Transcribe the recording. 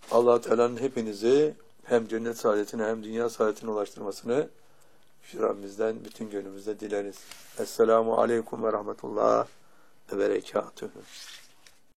Allah Teala'nın hepinizi hem cennet saadetine hem dünya saadetine ulaştırmasını Rabbimizden bütün gönlümüzde dileriz. Esselamu Aleyküm ve Rahmetullah ve Berekatuhu.